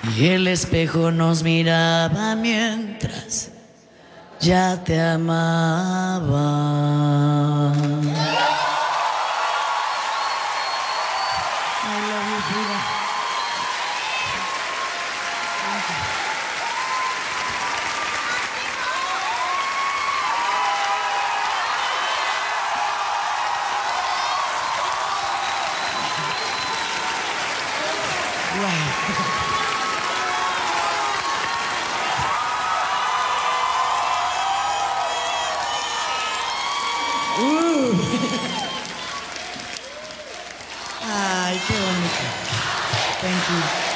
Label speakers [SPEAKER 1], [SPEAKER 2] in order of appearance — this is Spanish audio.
[SPEAKER 1] Y el espejo nos miraba mientras ya te amaba. I love you, Frida. Wow. Ay, qué bonito. Thank you.